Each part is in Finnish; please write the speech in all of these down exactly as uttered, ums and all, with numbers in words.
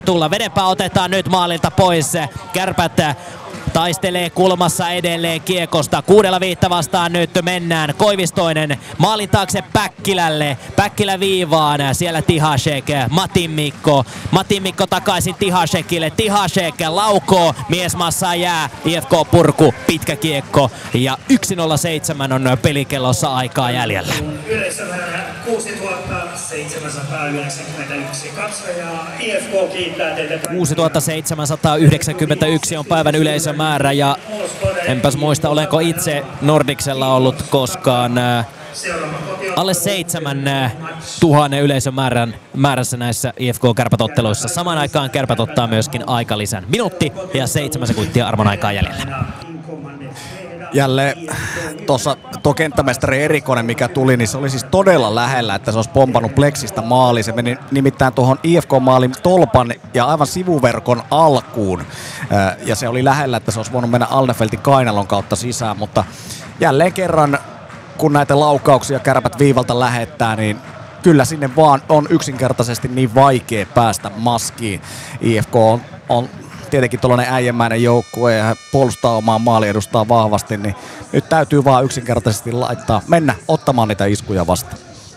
tulla. Vedenpää otetaan nyt maalilta pois. Kärpät taistelee kulmassa edelleen kiekosta. Kuudella viittä vastaan nyt mennään. Koivistoinen maalin taakse Päkkilälle. Päkkilä viivaan. Siellä Tihasek. Matin Mikko. Matin Mikko takaisin Tihasekille. Tihasek laukoo. Miesmassa jää. I F K purku. Pitkä kiekko. Ja yksi nolla seitsemän on pelikellossa aikaa jäljellä. Yleisömäärä kuusituhatta seitsemänsataayhdeksänkymmentäyksi. Katsojaa I F K kiittää teitä. kuusituhatta seitsemänsataayhdeksänkymmentäyksi on päivän yleisömäärä ja enpäs muista olenko itse Nordicsella ollut koskaan äh, alle seitsemän tuhannen yleisömäärän määrässä näissä I F K-kärpätotteluissa. Samaan aikaan Kärpät ottaa myöskin aikalisän. Minuutti ja seitsemän sekuntia armon aikaa jäljellä. Jälleen tuossa tuo kenttämestari Erikonen, mikä tuli, niin se oli siis todella lähellä, että se olisi pompannut Plexistä maaliin. Se meni nimittäin tuohon I F K-maalin tolpan ja aivan sivuverkon alkuun. Ja se oli lähellä, että se olisi voinut mennä Alnefeltin kainalon kautta sisään, mutta jälleen kerran, kun näitä laukauksia Kärpät viivalta lähettää, niin kyllä sinne vaan on yksinkertaisesti niin vaikea päästä maskiin. I F K on, on tietenkin tuollainen äijämäinen joukkue ja puolustaa omaa maali edustaa vahvasti, niin nyt täytyy vaan yksinkertaisesti laittaa, mennä ottamaan niitä iskuja vastaan.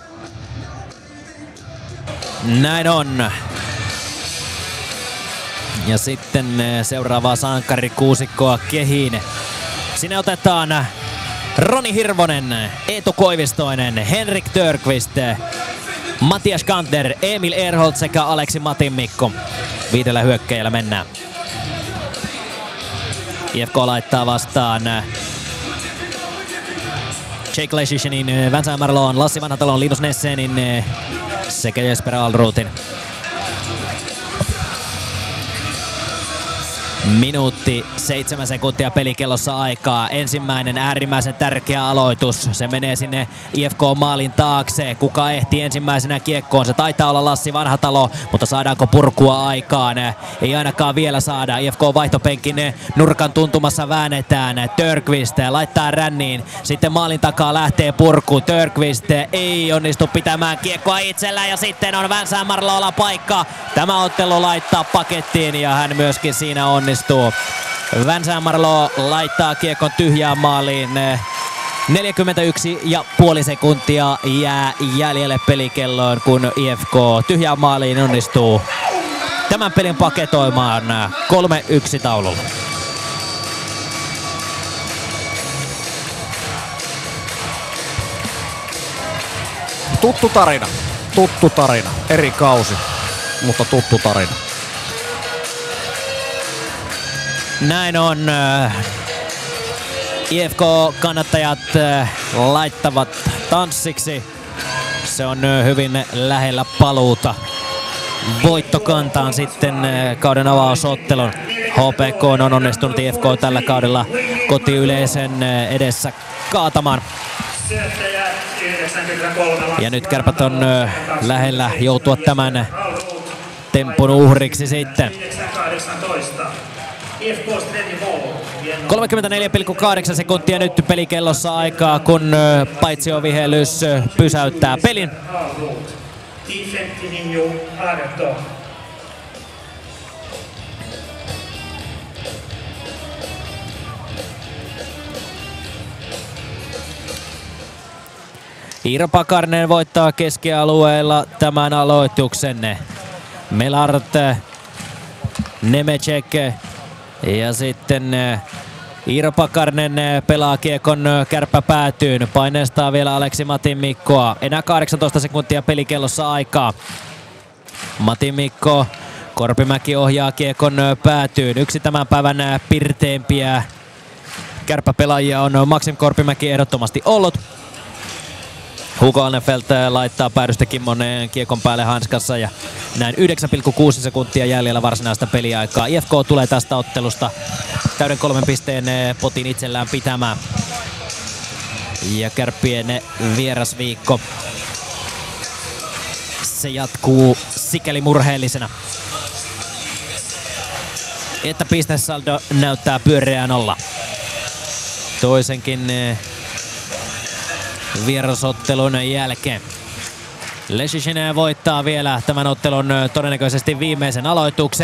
Näin on. Ja sitten seuraavaa sankarikuusikkoa kehiin. Sinne otetaan Roni Hirvonen, Eetu Koivistoinen, Henrik Törkvist, Matias Kanter, Emil Erholt sekä Aleksi Matin Mikko. Viidellä hyökkäjällä mennään. I F K laittaa vastaan Jake Leschishenin, Vincent Marlon, Lassi Vanhatalon, Linus Nessenin sekä Jesper Alrutin. Minuutti, seitsemän sekuntia pelikellossa aikaa. Ensimmäinen äärimmäisen tärkeä aloitus. Se menee sinne I F K-maalin taakse. Kuka ehtii ensimmäisenä kiekkoon? Se taitaa olla Lassi Vanhatalo, mutta saadaanko purkua aikaan? Ei ainakaan vielä saada. I F K-vaihtopenkin nurkan tuntumassa väännetään. Törkvist laittaa ränniin. Sitten maalin takaa lähtee purku. Törkvist ei onnistu pitämään kiekkoa itsellään ja sitten on Vincent Marlolla paikka. Tämä ottelu laittaa pakettiin ja hän myöskin siinä onnistuu. Vincent Marlo laittaa kiekon tyhjään maaliin. neljäkymmentäyksi ja puoli sekuntia jää jäljelle pelikelloon, kun I F K tyhjään maaliin onnistuu tämän pelin paketoimaan kolme yksi taululla. Tuttu tarina, tuttu tarina, eri kausi, mutta tuttu tarina. Näin on. I F K-kannattajat laittavat tanssiksi. Se on hyvin lähellä paluuta voittokantaan sitten kauden avausottelun. H P K on onnistunut I F K tällä kaudella kotiyleisön edessä kaatamaan. Ja nyt Kärpät on lähellä joutua tämän tempun uhriksi sitten. kolmekymmentäneljä pilkku kahdeksan sekuntia nyt pelikellossa aikaa, kun paitsiovihelys pysäyttää pelin. Iiro Pakarinen voittaa keskialueella tämän aloituksen. Melart, Nemecek ja sitten Iiro Pakarinen pelaa kiekon kärppäpäätyyn. Paineistaa vielä Aleksi Matin Mikkoa. Enää kahdeksantoista sekuntia pelikellossa aikaa. Matin Mikko, Korpimäki ohjaa kiekon päätyyn. Yksi tämän päivän pirteimpiä kärppäpelaajia on Maxim Korpimäki ehdottomasti ollut. Hugo Alnefelt laittaa päädystä Kimmonen kiekon päälle hanskassa ja näin yhdeksän pilkku kuusi sekuntia jäljellä varsinaista peliaikaa. I F K tulee tästä ottelusta täyden kolmen pisteen potin itsellään pitämään. Ja Kärppien vierasviikko, se jatkuu sikäli murheellisena, että pistesaldo näyttää pyöreää nolla. Toisenkin vierasottelun jälkeen. Leschyshyn voittaa vielä tämän ottelun todennäköisesti viimeisen aloituksen.